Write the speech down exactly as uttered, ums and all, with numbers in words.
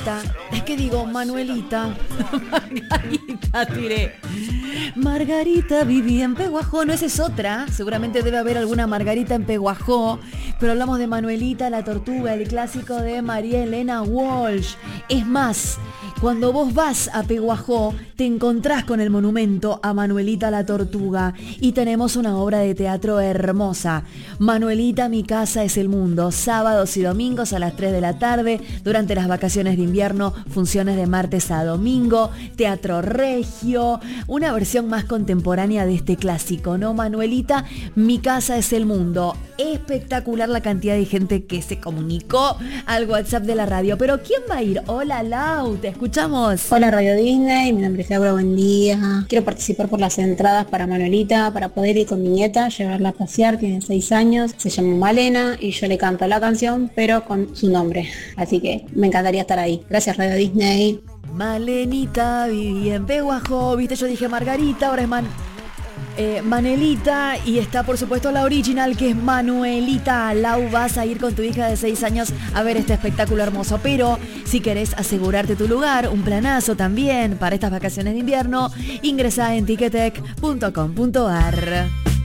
Es que digo, Manuelita, Margarita, tiré. Margarita vivía en Peguajó, no, esa es otra. Seguramente debe haber alguna Margarita en Peguajó, pero hablamos de Manuelita la Tortuga, el clásico de María Elena Walsh. Es más, cuando vos vas a Peguajó, te encontrás con el monumento a Manuelita la Tortuga y tenemos una obra de teatro hermosa. Manuelita, mi casa es el mundo, sábados y domingos a las tres de la tarde, durante las vacaciones de invierno, funciones de martes a domingo, teatro regio, una versión más contemporánea de este clásico, ¿no? Manuelita, mi casa es el mundo. Espectacular la cantidad de gente que se comunicó al WhatsApp de la radio. Pero ¿quién va a ir? Hola Lau, te escuchamos. Hola Radio Disney, mi nombre es Laura, buen día. Quiero participar por las entradas para Manuelita, para poder ir con mi nieta, llevarla a pasear, tiene seis años, se llama Malena y yo le canto la canción, pero con su nombre. Así que me encantaría estar ahí. Gracias Radio Disney. Malenita vivía en Peguajó, viste, yo dije Margarita, ahora es Man... Eh, Manelita, y está por supuesto la original, que es Manuelita. Lau, vas a ir con tu hija de seis años a ver este espectáculo hermoso, pero si querés asegurarte tu lugar, un planazo también para estas vacaciones de invierno, ingresá en ticketek punto com punto ar.